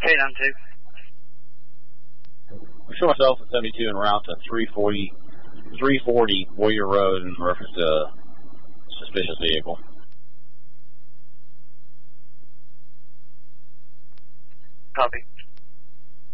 892. Show myself at 72 en route to 340 Warrior Road in reference to a suspicious vehicle. Copy.